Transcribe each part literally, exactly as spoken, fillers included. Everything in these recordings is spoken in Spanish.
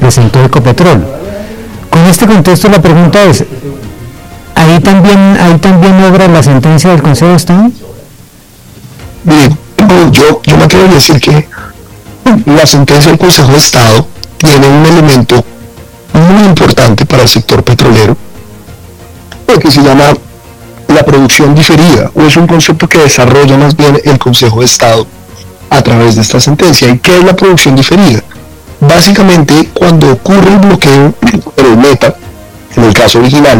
presentó Ecopetrol. Con este contexto la pregunta es, ¿ahí también, ahí también obra la sentencia del Consejo de Estado? Mire, yo, yo me atrevo a decir que la sentencia del Consejo de Estado tiene un elemento muy importante para el sector petrolero, que se llama la producción diferida, o es un concepto que desarrolla más bien el Consejo de Estado a través de esta sentencia. ¿Y qué es la producción diferida? Básicamente, cuando ocurre el bloqueo en el Meta, en el caso original,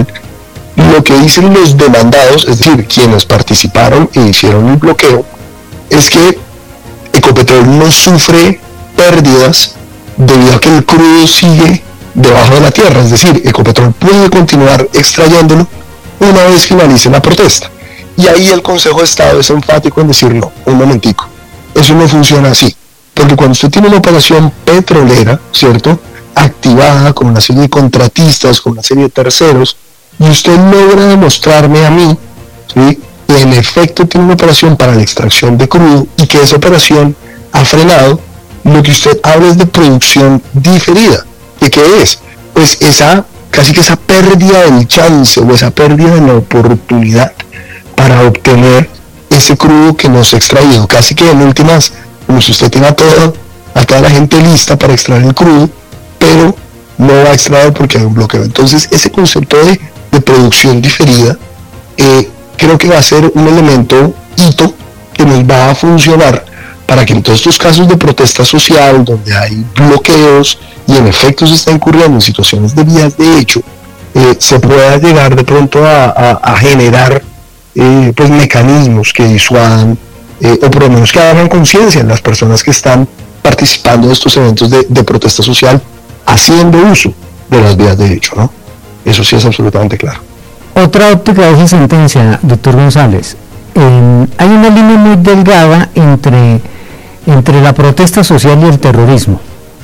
lo que dicen los demandados, es decir, quienes participaron e hicieron el bloqueo, es que Ecopetrol no sufre pérdidas debido a que el crudo sigue debajo de la tierra, es decir, Ecopetrol puede continuar extrayéndolo una vez finalice la protesta. Y ahí el Consejo de Estado es enfático en decir, no, un momentico, eso no funciona así, porque cuando usted tiene una operación petrolera, ¿cierto?, activada con una serie de contratistas, con una serie de terceros, y usted logra demostrarme a mí, ¿sí?, que en efecto tiene una operación para la extracción de crudo y que esa operación ha frenado, lo que usted habla es de producción diferida. ¿Y qué es? Pues esa, casi que esa pérdida del chance o esa pérdida de la oportunidad para obtener ese crudo que no se ha extraído. Casi que en últimas, como si usted tenga a toda, a toda la gente lista para extraer el crudo, pero no va a extraer porque hay un bloqueo. Entonces ese concepto de, de producción diferida eh, creo que va a ser un elemento hito que nos va a funcionar para que en todos estos casos de protesta social, donde hay bloqueos y en efecto se está incurriendo en situaciones de vías de hecho, eh, se pueda llegar de pronto a, a, a generar eh, pues mecanismos que disuadan eh, o por lo menos que hagan conciencia en las personas que están participando de estos eventos de, de protesta social, haciendo uso de las vías de hecho, ¿no? Eso sí es absolutamente claro. Otra óptica de esa sentencia, doctor González, eh, hay una línea muy delgada entre, entre la protesta social y el terrorismo.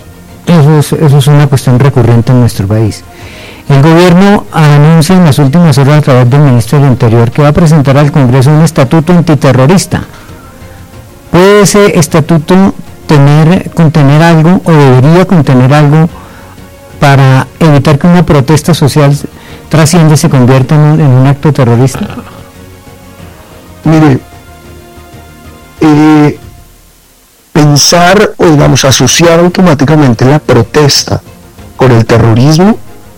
Eso es, eso es una cuestión recurrente en nuestro país. El gobierno anuncia en las últimas horas a través del ministro del Interior que va a presentar al Congreso un estatuto antiterrorista. ¿Puede ese estatuto tener, contener algo o debería contener algo para evitar que una protesta social trasciende y se convierta en un, en un acto terrorista? Mire, eh, pensar o digamos asociar automáticamente la protesta con el terrorismo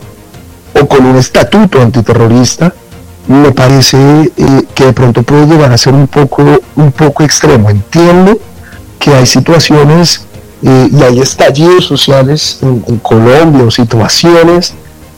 o con un estatuto antiterrorista me parece eh, que de pronto puede llegar a ser un poco, un poco extremo. Entiendo que hay situaciones eh, y hay estallidos sociales en, en Colombia o situaciones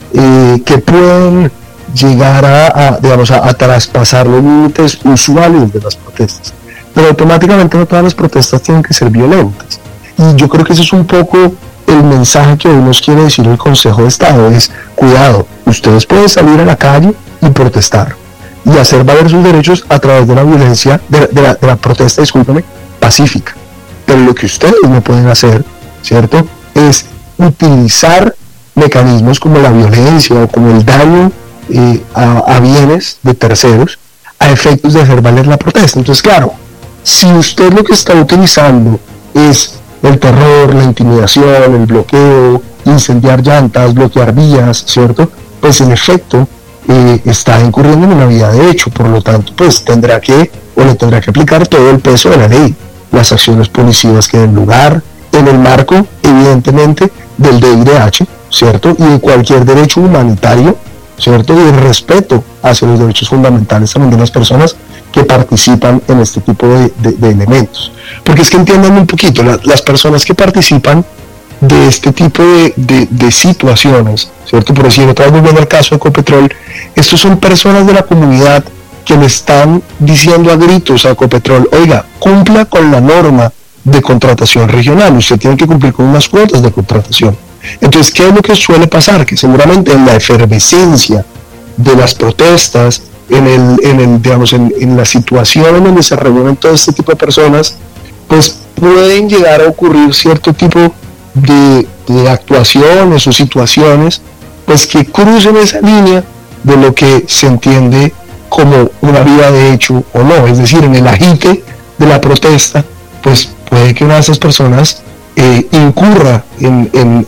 eh, que pueden llegar a, a digamos a, a traspasar los límites usuales de las protestas, pero automáticamente no todas las protestas tienen que ser violentas, y yo creo que ese es un poco el mensaje que hoy nos quiere decir el Consejo de Estado, es cuidado, ustedes pueden salir a la calle y protestar y hacer valer sus derechos a través de la violencia, de, de, la, de la protesta, discúlpame, pacífica, pero lo que ustedes no pueden hacer, ¿cierto?, es utilizar mecanismos como la violencia o como el daño eh, a, a bienes de terceros a efectos de hacer valer la protesta. Entonces, claro, si usted lo que está utilizando es el terror, la intimidación, el bloqueo, incendiar llantas, bloquear vías, ¿cierto?, pues en efecto eh, está incurriendo en una vía de hecho, por lo tanto, pues tendrá que, o le tendrá que aplicar todo el peso de la ley, las acciones policivas que den lugar, en el marco, evidentemente, del D I D H, ¿cierto?, y de cualquier derecho humanitario, ¿cierto?, y el respeto hacia los derechos fundamentales también de las personas que participan en este tipo de, de, de elementos. Porque es que entiendan un poquito, la, las personas que participan de este tipo de, de, de situaciones, ¿cierto?, por decir, otra vez volviendo al caso de Ecopetrol, estos son personas de la comunidad que le están diciendo a gritos a Ecopetrol, oiga, cumpla con la norma de contratación regional, usted tiene que cumplir con unas cuotas de contratación. Entonces, ¿qué es lo que suele pasar? Que seguramente en la efervescencia de las protestas, en el, en el digamos, en, en la situación en donde se reúnen todo este tipo de personas, pues pueden llegar a ocurrir cierto tipo de, de actuaciones o situaciones, pues que crucen esa línea de lo que se entiende como una vía de hecho o no, es decir, en el agite de la protesta, pues puede que una de esas personas eh, incurra en, en,